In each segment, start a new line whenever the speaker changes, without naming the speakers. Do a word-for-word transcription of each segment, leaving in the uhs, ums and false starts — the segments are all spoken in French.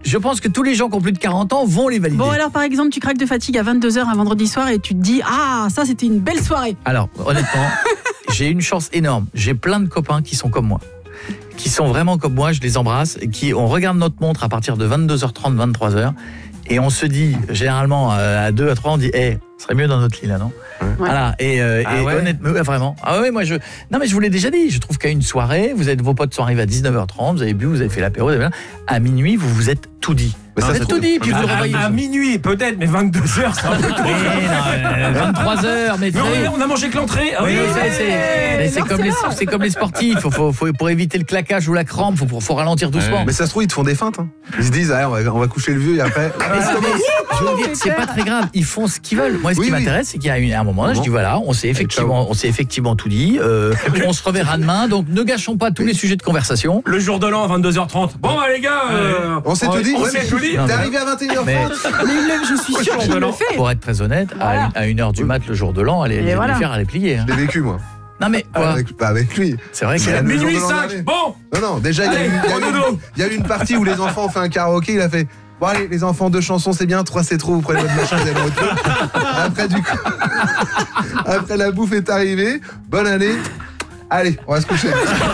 je pense que tous les gens qui ont plus de quarante ans vont les valider.
Bon, alors par exemple, tu craques de fatigue à vingt-deux heures un vendredi soir et tu te dis ah, ça c'était une belle soirée.
Alors, honnêtement, j'ai une chance énorme. J'ai plein de copains qui sont comme moi. Qui sont vraiment comme moi, je les embrasse, qui on regarde notre montre à partir de vingt-deux heures trente, vingt-trois heures et on se dit généralement à deux à trois on dit "Eh, hey, ce serait mieux dans notre lit là, non ouais. Voilà, et, euh, ah et ouais. honnêtement ouais, vraiment. Ah ouais, moi je Non mais je vous l'ai déjà dit, je trouve qu'à une soirée, vous êtes vos potes sont arrivés à dix-neuf heures trente, vous avez bu, vous avez fait l'apéro, à minuit, vous vous êtes tout dit.
Mais ça,
vous êtes tout dit, puis
à,
vous le revoyez.
À, à minuit peut-être, mais vingt-deux heures c'est un peu tôt.
vingt-trois heures, mais, mais
on, on a mangé que l'entrée.
Oui, oui, c'est, c'est, c'est, comme les, c'est comme les sportifs. Faut, faut, faut, pour éviter le claquage ou la crampe, faut, faut, faut ralentir doucement.
Ouais. Mais ça se trouve, ils te font des feintes. Hein. Ils se disent, ah, on, va, on va coucher le vieux et après.
Mais, mais, je veux dire, c'est pas très grave. Ils font ce qu'ils veulent. Moi, ce oui, qui oui. m'intéresse, c'est qu'il y a une, un moment là, je dis voilà, on s'est effectivement, on s'est effectivement tout dit. Euh, on se reverra demain. Donc, ne gâchons pas tous les sujets de conversation.
Le jour de l'an à vingt-deux heures trente. Bon, bah, les gars, euh,
on s'est tout dit.
On s'est tout dit.
T'es arrivé à vingt et une heures trente.
Mais je suis sûr qu'il le fait.
Pour être très honnête, à une heure du mat le jour de l'an, allez les faire, allez plier.
Je l'ai vécu moi.
Non mais quoi
avec, pas avec lui.
C'est vrai que
c'est minuit cinq. Bon.
Non non, déjà il y a eu il y a eu une partie où les enfants ont fait un karaoké, il a fait bon allez les enfants deux chansons c'est bien, trois c'est trop, vous prenez votre machin, vous allez au truc. Après du coup après la bouffe est arrivée, bonne année. Allez, on va se coucher.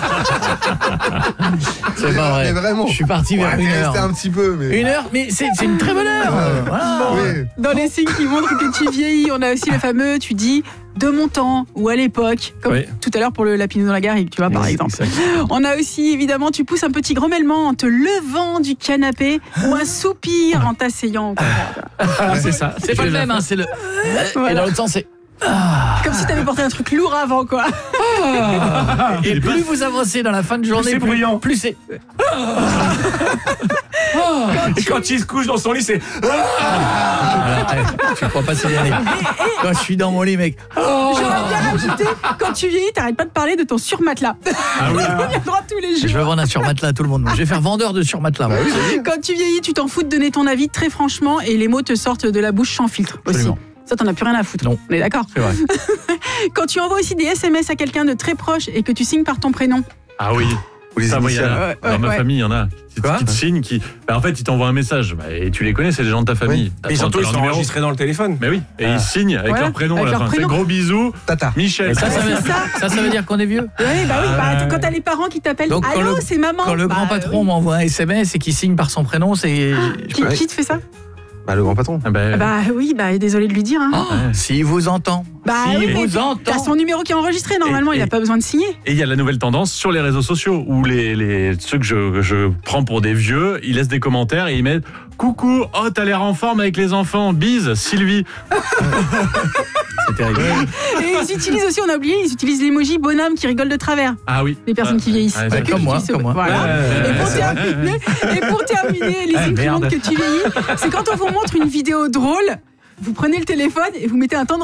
C'est pas vrai.
Mais vraiment.
Je suis parti vers
ouais,
une heure.
un petit peu, mais...
Une heure, mais c'est, c'est une très bonne heure.
Euh,
voilà.
Oui. Dans les signes qui montrent que tu vieillis, on a aussi le fameux, tu dis de mon temps ou à l'époque, comme oui. tout à l'heure pour le lapino dans la garrigue, tu vois, par oui, exemple. On a aussi, évidemment, tu pousses un petit grommellement en te levant du canapé ou un soupir en t'asseyant.
Ah, c'est ça. C'est pas le même, hein, c'est le. Voilà. Et dans l'autre sens, c'est.
Ah. Comme si t'avais porté un truc lourd avant, quoi.
Ah. Et plus vous avancez dans la fin de journée,
plus c'est bruyant,
plus c'est.
Ah. Quand, quand il se couche dans son lit, c'est.
Ah. Tu crois pas c'est bien. Quand je suis dans mon lit, mec.
Oh. J'aurais bien rajouté, quand tu vieillis, t'arrêtes pas de parler de ton surmatelas.
Ah oui.
On y a droit tous les jours.
Je vais vendre un surmatelas à tout le monde. Je vais faire vendeur de surmatelas.
Bah oui.
Quand tu vieillis, tu t'en fous de donner ton avis très franchement et les mots te sortent de la bouche sans filtre aussi.
Absolument.
Ça, t'en as plus rien à foutre.
Non.
On est d'accord.
C'est vrai.
Quand tu envoies aussi des S M S à quelqu'un de très proche et que tu signes par ton prénom.
Ah oui.
Ça,
moi, y a, ouais, dans ouais, ma ouais. famille, il y en a qui, qui te signent, qui, bah, en fait, ils t'envoient un message. Bah, et tu les connais, c'est les gens de ta famille.
Oui. Et surtout, ils sont enregistrés dans le téléphone.
Mais oui. Et ah. ils signent avec
voilà.
leur prénom
avec
à la fin. C'est gros bisous.
Tata.
Michel.
Ça, ça, veut, ça, ça, ça veut dire qu'on est vieux.
Oui, bah oui. Bah, quand t'as les parents qui t'appellent, donc, allô, le, c'est maman.
Quand le
bah,
grand patron oui. m'envoie un S M S et qu'il signe par son prénom, c'est.
Qui, qui te fait ça?
Bah, le grand patron.
Ah bah,
bah oui, bah désolé de lui dire. Hein.
Oh, ouais. S'il vous entend.
Bah
si
oui,
vous entend.
T'as son numéro qui est enregistré, normalement, et, et, il n'a pas besoin de signer.
Et il y a la nouvelle tendance sur les réseaux sociaux où les, les, ceux que je, je prends pour des vieux, ils laissent des commentaires et ils mettent « Coucou, oh t'as l'air en forme avec les enfants, bise, Sylvie ». C'est terrible.
Et ils utilisent aussi, on a oublié, ils utilisent l'emoji bonhomme qui rigole de travers.
Ah oui.
Les personnes
ah,
qui vieillissent.
Ah, comme moi, comme moi.
Voilà.
Ouais,
et, pour terminer, et pour terminer, les signes qui montrent que tu vieillis, c'est quand on vous montre une vidéo drôle, vous prenez le téléphone et vous mettez un temps de